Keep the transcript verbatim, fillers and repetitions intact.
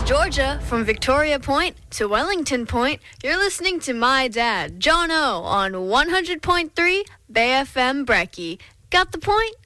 Georgia, from Victoria Point to Wellington Point, you're listening to my dad, John O, on one hundred point three Bay F M Brecky. Got the point?